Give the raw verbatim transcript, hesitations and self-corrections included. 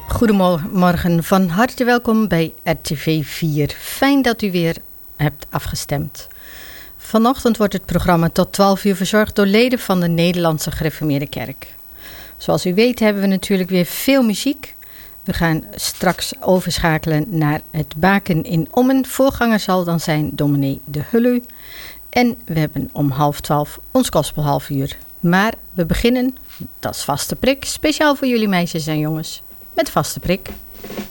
Goedemorgen, van harte welkom bij R T V vier. Fijn dat u weer hebt afgestemd. Vanochtend wordt het programma tot twaalf uur verzorgd door leden van de Nederlandse Gereformeerde Kerk. Zoals u weet hebben we natuurlijk weer veel muziek. We gaan straks overschakelen naar het Baken in Ommen. Voorganger zal dan zijn dominee De Hullu. En we hebben om half twaalf ons gospel half uur. Maar we beginnen, dat is Vaste Prik, speciaal voor jullie meisjes en jongens, met Vaste Prik.